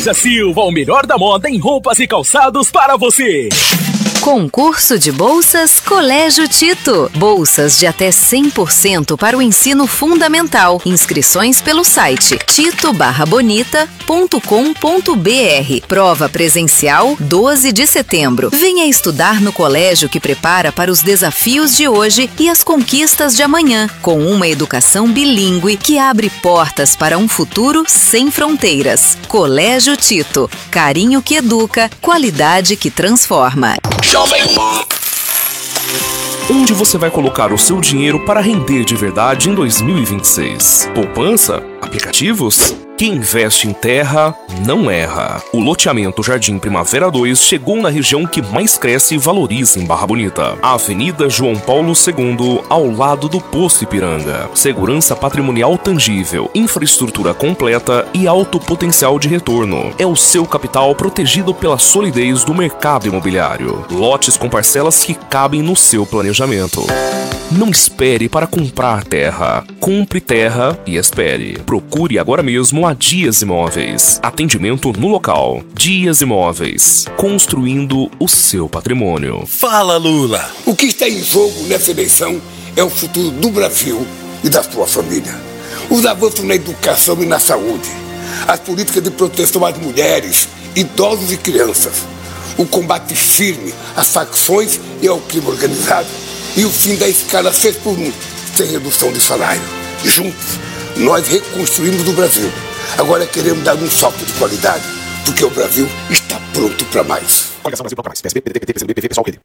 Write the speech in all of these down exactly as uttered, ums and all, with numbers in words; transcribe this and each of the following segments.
Loja Silva, o melhor da moda em roupas e calçados para você. Concurso de bolsas Colégio Tito. Bolsas de até cem por cento para o ensino fundamental. Inscrições pelo site tito barra bonita ponto com ponto br. Prova presencial doze de setembro. Venha estudar no colégio que prepara para os desafios de hoje e as conquistas de amanhã, com uma educação bilíngue que abre portas para um futuro sem fronteiras. Colégio Tito. Carinho que educa, qualidade que transforma. Jovem Pan. Onde você vai colocar o seu dinheiro para render de verdade em dois mil e vinte e seis? Poupança? Aplicativos? Quem investe em terra não erra. O loteamento Jardim Primavera dois chegou na região que mais cresce e valoriza em Barra Bonita. A Avenida João Paulo segundo, ao lado do Poço Ipiranga. Segurança patrimonial tangível, infraestrutura completa e alto potencial de retorno. É o seu capital protegido pela solidez do mercado imobiliário. Lotes com parcelas que cabem no seu planejamento. Não espere para comprar terra. Compre terra e espere. Procure agora mesmo a Dias Imóveis. Atendimento no local. Dias Imóveis. Construindo o seu patrimônio. Fala, Lula! O que está em jogo nessa eleição é o futuro do Brasil e da sua família. Os avanços na educação e na saúde. As políticas de proteção às mulheres, idosos e crianças. O combate firme às facções e ao crime organizado. E o fim da escala seis por um, sem redução de salário. Juntos, nós reconstruímos o Brasil. Agora queremos dar um salto de qualidade, porque o Brasil está pronto para mais. Coligação Brasil para mais. P S B, P D T, P C B, P V, pessoal querido.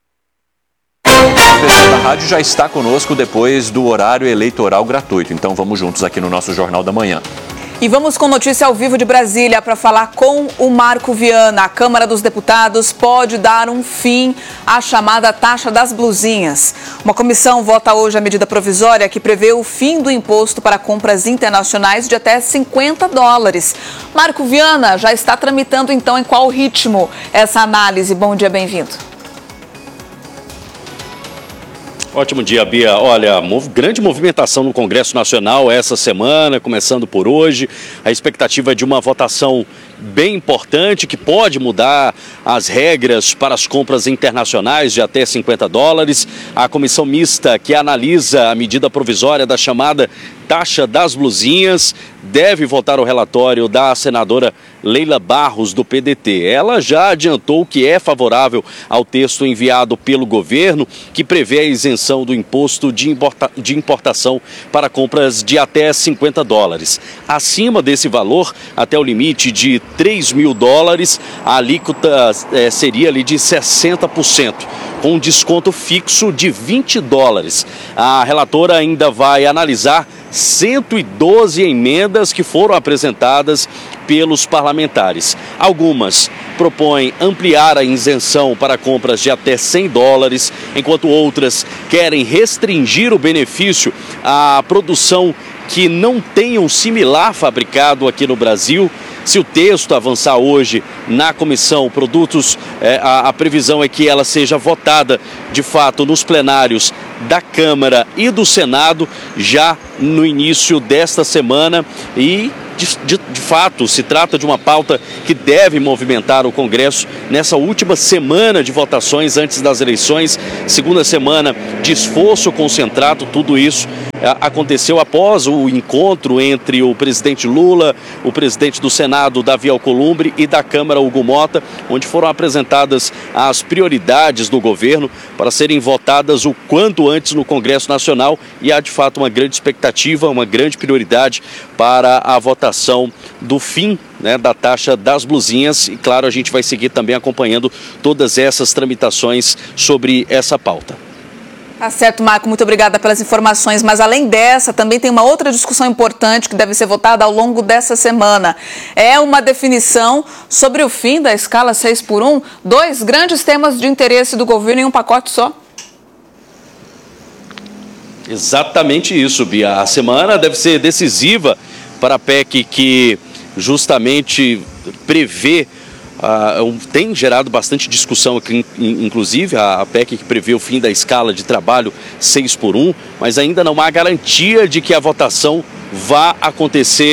O presidente da rádio já está conosco depois do horário eleitoral gratuito. Então vamos juntos aqui no nosso Jornal da Manhã. E vamos com notícia ao vivo de Brasília para falar com o Marco Viana. A Câmara dos Deputados pode dar um fim à chamada taxa das blusinhas. Uma comissão vota hoje a medida provisória que prevê o fim do imposto para compras internacionais de até cinquenta dólares. Marco Viana já está tramitando então em qual ritmo essa análise? Bom dia, bem-vindo. Ótimo dia, Bia. Olha, mov... grande movimentação no Congresso Nacional essa semana, começando por hoje. A expectativa é de uma votação bem importante que pode mudar as regras para as compras internacionais de até cinquenta dólares. A comissão mista que analisa a medida provisória da chamada taxa das blusinhas deve votar o relatório da senadora Leila Barros, do P D T. Ela já adiantou que é favorável ao texto enviado pelo governo, que prevê a isenção do imposto de, importa de importação para compras de até cinquenta dólares. Acima desse valor, até o limite de três mil dólares, a alíquota é, seria ali de sessenta por cento, com um desconto fixo de vinte dólares. A relatora ainda vai analisar cento e doze emendas que foram apresentadas pelos parlamentares. Algumas propõem ampliar a isenção para compras de até cem dólares, enquanto outras querem restringir o benefício à produção que não tenha um similar fabricado aqui no Brasil. Se o texto avançar hoje na comissão, produtos, é, a, a previsão é que ela seja votada de fato nos plenários da Câmara e do Senado já no início desta semana e De, de, de fato, se trata de uma pauta que deve movimentar o Congresso nessa última semana de votações antes das eleições, segunda semana de esforço concentrado. Tudo isso é, aconteceu após o encontro entre o presidente Lula, o presidente do Senado, Davi Alcolumbre, e da Câmara, Hugo Mota, onde foram apresentadas as prioridades do governo para serem votadas o quanto antes no Congresso Nacional, e há de fato uma grande expectativa, uma grande prioridade para a votação do fim, né, da taxa das blusinhas. E claro, a gente vai seguir também acompanhando todas essas tramitações sobre essa pauta. Tá certo, Marco, muito obrigada pelas informações, mas além dessa, também tem uma outra discussão importante que deve ser votada ao longo dessa semana. É uma definição sobre o fim da escala seis por um, dois grandes temas de interesse do governo em um pacote só. Exatamente isso, Bia. A semana deve ser decisiva para a P E C que justamente prevê, uh, tem gerado bastante discussão aqui, inclusive a P E C que prevê o fim da escala de trabalho seis por um, mas ainda não há garantia de que a votação vá acontecer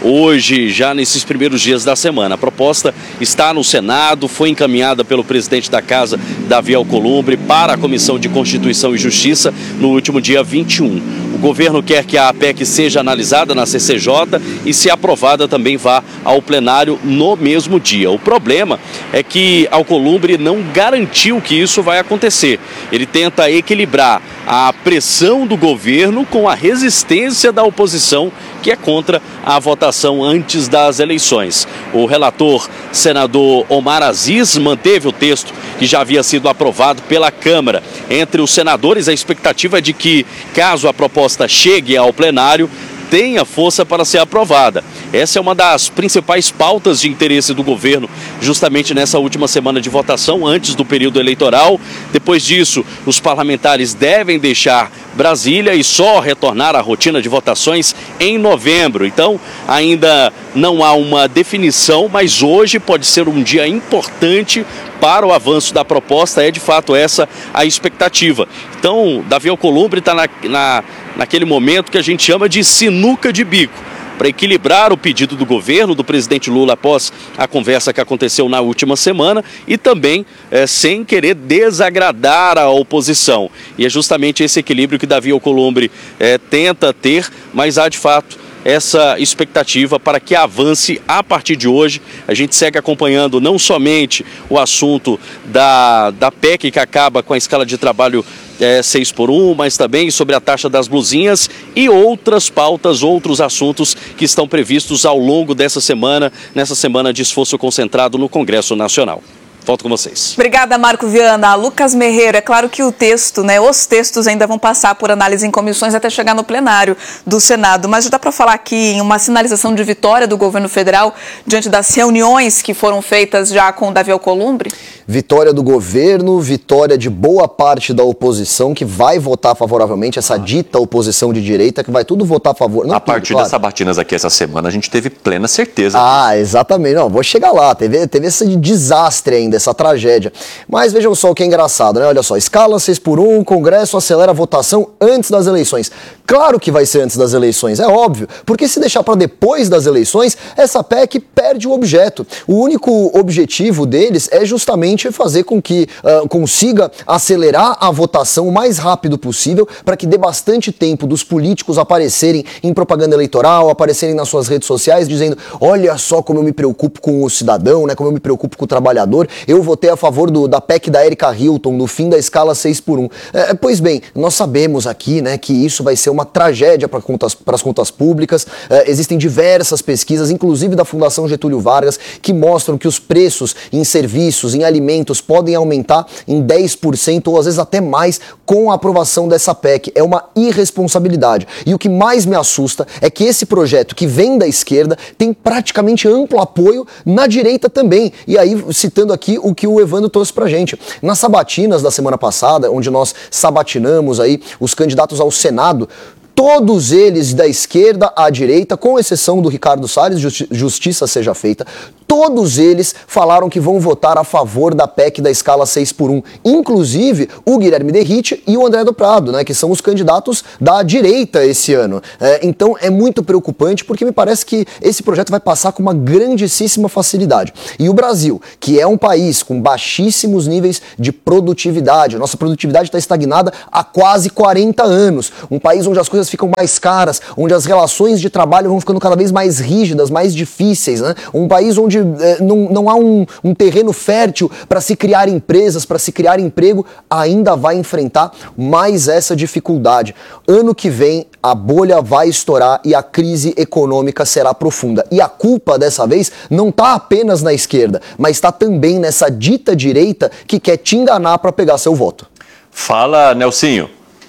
hoje, já nesses primeiros dias da semana. A proposta está no Senado, foi encaminhada pelo presidente da Casa, Davi Alcolumbre, para a Comissão de Constituição e Justiça no último dia vinte e um. O governo quer que a P E C seja analisada na C C J e, se aprovada, também vá ao plenário no mesmo dia. O problema é que Alcolumbre não garantiu que isso vai acontecer. Ele tenta equilibrar a pressão do governo com a resistência da oposição, que é contra a votação antes das eleições. O relator, senador Omar Aziz, manteve o texto que já havia sido aprovado pela Câmara. Entre os senadores, a expectativa é de que, caso a proposta chegue ao plenário, tenha força para ser aprovada. Essa é uma das principais pautas de interesse do governo, justamente nessa última semana de votação, antes do período eleitoral. Depois disso, os parlamentares devem deixar Brasília e só retornar à rotina de votações em novembro. Então, ainda não há uma definição, mas hoje pode ser um dia importante para o avanço da proposta. É de fato essa a expectativa. Então, Davi Alcolumbre está na, na, naquele momento que a gente chama de sinuca de bico, para equilibrar o pedido do governo, do presidente Lula, após a conversa que aconteceu na última semana, e também é, sem querer desagradar a oposição. E é justamente esse equilíbrio que Davi Alcolumbre é, tenta ter, mas há de fato essa expectativa para que avance a partir de hoje. A gente segue acompanhando não somente o assunto da, da P E C, que acaba com a escala de trabalho É, seis por um, mas também sobre a taxa das blusinhas e outras pautas, outros assuntos que estão previstos ao longo dessa semana, nessa semana de esforço concentrado no Congresso Nacional. Volto com vocês. Obrigada, Marco Viana. Lucas Merreiro, é claro que o texto, né, os textos ainda vão passar por análise em comissões até chegar no plenário do Senado, mas já dá para falar aqui em uma sinalização de vitória do governo federal diante das reuniões que foram feitas já com o Davi Alcolumbre? Vitória do governo, vitória de boa parte da oposição que vai votar favoravelmente, essa dita oposição de direita que vai tudo votar a favor. Não a tudo, partir claro. das sabatinas aqui essa semana, a gente teve plena certeza. Ah, exatamente. Não, vou chegar lá. Teve, teve esse desastre ainda, essa tragédia. Mas vejam só o que é engraçado, né? Olha só, escala seis por um, Congresso acelera a votação antes das eleições. Claro que vai ser antes das eleições, é óbvio, porque se deixar para depois das eleições, essa P E C perde o objeto. O único objetivo deles é justamente fazer com que uh, consiga acelerar a votação o mais rápido possível, para que dê bastante tempo dos políticos aparecerem em propaganda eleitoral, aparecerem nas suas redes sociais dizendo: olha só como eu me preocupo com o cidadão, né, como eu me preocupo com o trabalhador, eu votei a favor do, da P E C da Erika Hilton, no fim da escala seis por um. É, pois bem, nós sabemos aqui, né, que isso vai ser uma tragédia para contas, as contas públicas. É, existem diversas pesquisas, inclusive da Fundação Getúlio Vargas, que mostram que os preços em serviços, em alimentos, podem aumentar em dez por cento ou às vezes até mais com a aprovação dessa P E C. É uma irresponsabilidade. E o que mais me assusta é que esse projeto, que vem da esquerda, tem praticamente amplo apoio na direita também. E aí, citando aqui o que o Evandro trouxe pra gente. Nas sabatinas da semana passada, onde nós sabatinamos aí os candidatos ao Senado, todos eles da esquerda à direita, com exceção do Ricardo Salles, justi- justiça seja feita, todos eles falaram que vão votar a favor da P E C da escala seis por um, inclusive o Guilherme Derrite e o André do Prado, né, que são os candidatos da direita esse ano. É, então é muito preocupante, porque me parece que esse projeto vai passar com uma grandíssima facilidade. E o Brasil, que é um país com baixíssimos níveis de produtividade, a nossa produtividade está estagnada há quase quarenta anos, um país onde as coisas ficam mais caras, onde as relações de trabalho vão ficando cada vez mais rígidas, mais difíceis, né? Um país onde eh, não, não há um, um terreno fértil para se criar empresas, para se criar emprego, ainda vai enfrentar mais essa dificuldade. Ano que vem, a bolha vai estourar e a crise econômica será profunda. E a culpa, dessa vez, não está apenas na esquerda, mas está também nessa dita direita que quer te enganar para pegar seu voto. Fala, Nelsinho.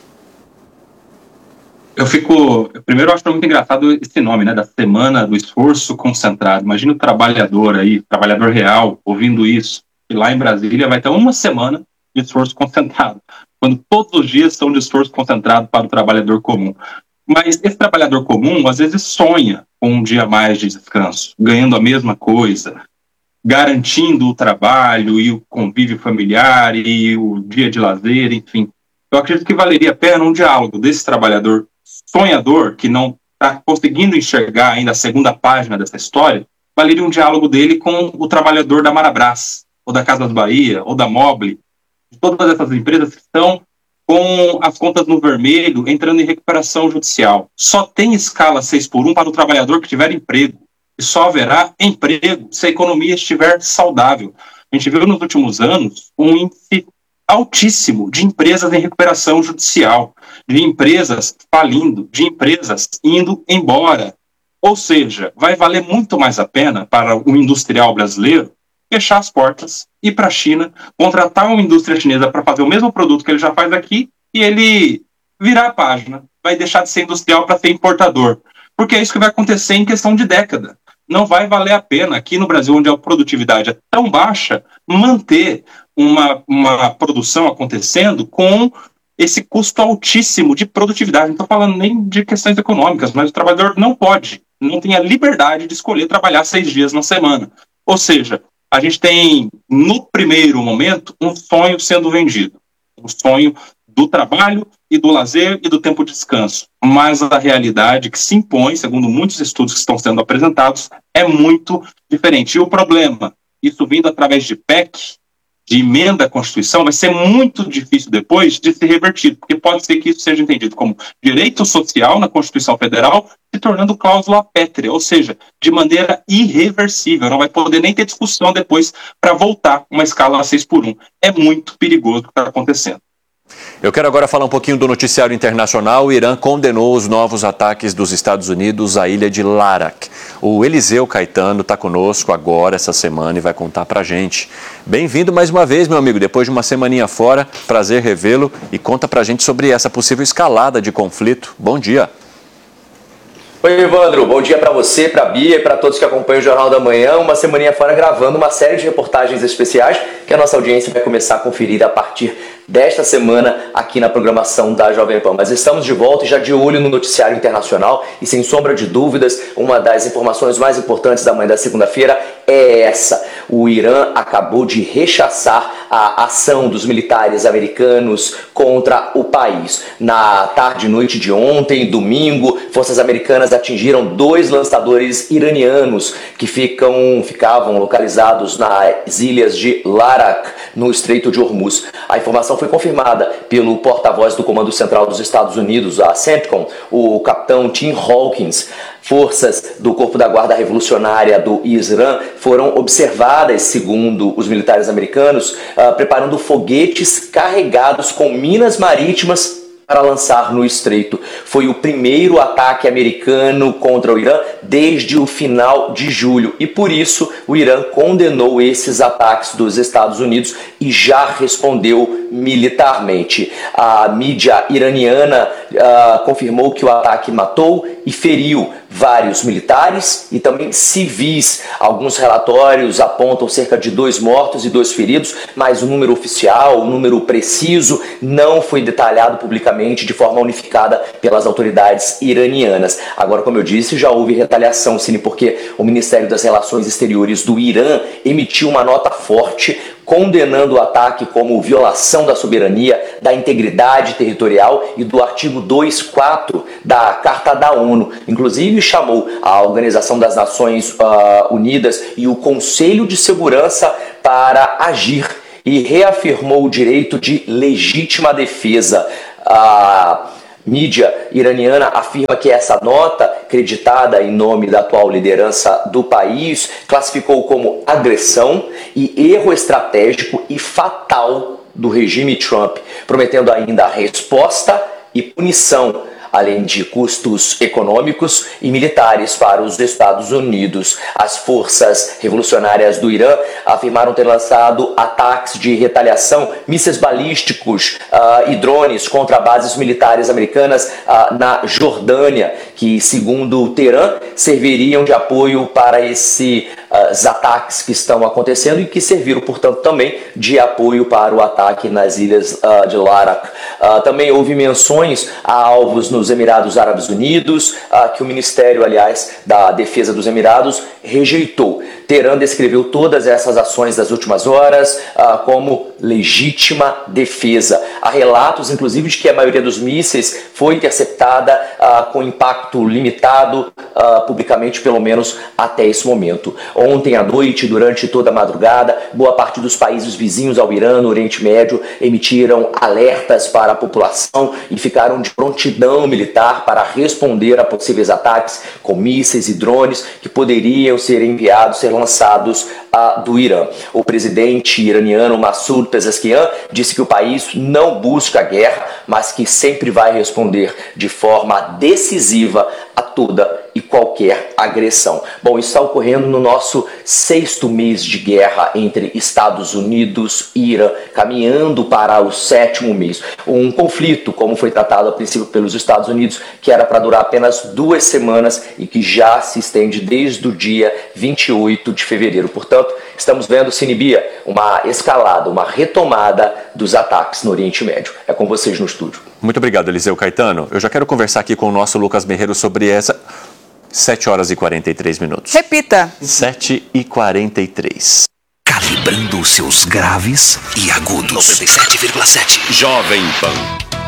Eu fico... Primeiro, eu acho muito engraçado esse nome, né? Da Semana do Esforço Concentrado. Imagina o trabalhador aí, trabalhador real, ouvindo isso. E lá em Brasília vai ter uma semana de esforço concentrado, quando todos os dias são de esforço concentrado para o trabalhador comum. Mas esse trabalhador comum, às vezes, sonha com um dia mais de descanso, ganhando a mesma coisa, garantindo o trabalho e o convívio familiar e o dia de lazer, enfim. Eu acredito que valeria a pena um diálogo desse trabalhador sonhador, que não está conseguindo enxergar ainda a segunda página dessa história, valeria um diálogo dele com o trabalhador da Marabras, ou da Casas Bahia, ou da Mobile, de todas essas empresas que estão com as contas no vermelho, entrando em recuperação judicial. Só tem escala seis por um para o trabalhador que tiver emprego, e só haverá emprego se a economia estiver saudável. A gente viu nos últimos anos um índice altíssimo de empresas em recuperação judicial, de empresas falindo, de empresas indo embora. Ou seja, vai valer muito mais a pena para o industrial brasileiro fechar as portas, ir para a China, contratar uma indústria chinesa para fazer o mesmo produto que ele já faz aqui e ele virar a página, vai deixar de ser industrial para ser importador. Porque é isso que vai acontecer em questão de década. Não vai valer a pena, aqui no Brasil, onde a produtividade é tão baixa, manter uma, uma produção acontecendo com esse custo altíssimo de produtividade. Não estou falando nem de questões econômicas, mas o trabalhador não pode, não tem a liberdade de escolher trabalhar seis dias na semana. Ou seja, a gente tem, no primeiro momento, um sonho sendo vendido. Um sonho do trabalho e do lazer e do tempo de descanso. Mas a realidade que se impõe, segundo muitos estudos que estão sendo apresentados, é muito diferente. E o problema, isso vindo através de P E C, de emenda à Constituição, vai ser muito difícil depois de ser revertido, porque pode ser que isso seja entendido como direito social na Constituição Federal, se tornando cláusula pétrea, ou seja, de maneira irreversível, não vai poder nem ter discussão depois para voltar uma escala seis por um. É muito perigoso o que está acontecendo. Eu quero agora falar um pouquinho do noticiário internacional. O Irã condenou os novos ataques dos Estados Unidos à ilha de Larak. O Eliseu Caetano está conosco agora essa semana e vai contar pra gente. Bem-vindo mais uma vez, meu amigo, depois de uma semaninha fora. Prazer revê-lo e conta pra gente sobre essa possível escalada de conflito. Bom dia. Oi, Evandro. Bom dia para você, para a Bia e para todos que acompanham o Jornal da Manhã. Uma semaninha fora gravando uma série de reportagens especiais que a nossa audiência vai começar a conferir a partir desta semana aqui na programação da Jovem Pan. Mas estamos de volta e já de olho no noticiário internacional e, sem sombra de dúvidas, uma das informações mais importantes da manhã da segunda-feira é essa. O Irã acabou de rechaçar a ação dos militares americanos contra o país. Na tarde e noite de ontem, domingo, forças americanas atingiram dois lançadores iranianos que ficam, ficavam localizados nas ilhas de Larak, no Estreito de Hormuz. A informação foi confirmada pelo porta-voz do Comando Central dos Estados Unidos, a CENTCOM, o capitão Tim Hawkins. Forças do Corpo da Guarda Revolucionária do Irã foram observadas, segundo os militares americanos, uh, preparando foguetes carregados com minas marítimas para lançar no estreito. Foi o primeiro ataque americano contra o Irã desde o final de julho e por isso o Irã condenou esses ataques dos Estados Unidos e já respondeu militarmente. A mídia iraniana uh, confirmou que o ataque matou e feriu vários militares e também civis. Alguns relatórios apontam cerca de dois mortos e dois feridos, mas o número oficial, o número preciso, não foi detalhado publicamente de forma unificada pelas autoridades iranianas. Agora, como eu disse, já houve retaliação, Cine, porque o Ministério das Relações Exteriores do Irã emitiu uma nota forte condenando o ataque como violação da soberania, da integridade territorial e do artigo dois ponto quatro da Carta da ONU. Inclusive chamou a Organização das Nações uh, Unidas e o Conselho de Segurança para agir e reafirmou o direito de legítima defesa. A mídia iraniana afirma que essa nota, acreditada em nome da atual liderança do país, classificou como agressão e erro estratégico e fatal do regime Trump, prometendo ainda resposta e punição, além de custos econômicos e militares para os Estados Unidos. As forças revolucionárias do Irã afirmaram ter lançado ataques de retaliação, mísseis balísticos uh, e drones contra bases militares americanas uh, na Jordânia, que, segundo Teherã, serviriam de apoio para esses uh, ataques que estão acontecendo e que serviram, portanto, também de apoio para o ataque nas ilhas uh, de Larak. Uh, também houve menções a alvos nos nos Emirados Árabes Unidos, uh, que o Ministério, aliás, da Defesa dos Emirados rejeitou. Teherã descreveu todas essas ações das últimas horas uh, como legítima defesa. Há relatos, inclusive, de que a maioria dos mísseis foi interceptada uh, com impacto limitado, uh, publicamente, pelo menos até esse momento. Ontem à noite, durante toda a madrugada, boa parte dos países vizinhos ao Irã, no Oriente Médio, emitiram alertas para a população e ficaram de prontidão militar para responder a possíveis ataques com mísseis e drones que poderiam ser enviados, ser lançados uh, do Irã. O presidente iraniano Massoud Pezeshkian disse que o país não busca guerra, mas que sempre vai responder de forma decisiva a toda e qualquer agressão. Bom, isso está ocorrendo no nosso sexto mês de guerra entre Estados Unidos e Irã, caminhando para o sétimo mês. Um conflito, como foi tratado a princípio pelos Estados Unidos, que era para durar apenas duas semanas e que já se estende desde o dia vinte e oito de fevereiro. Portanto, estamos vendo, Sinibia, uma escalada, uma retomada dos ataques no Oriente Médio. É com vocês no estúdio. Muito obrigado, Eliseu Caetano. Eu já quero conversar aqui com o nosso Lucas Merreiro sobre essa... sete horas e quarenta e três minutos. Repita. sete e quarenta e três. Calibrando os seus graves e agudos. noventa e sete vírgula sete. Jovem Pan.